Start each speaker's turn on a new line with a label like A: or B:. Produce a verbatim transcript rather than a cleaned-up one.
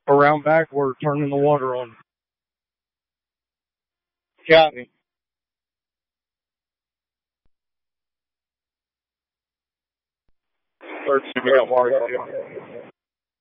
A: around backward, turning the water on.
B: Got me.
A: Third, yeah,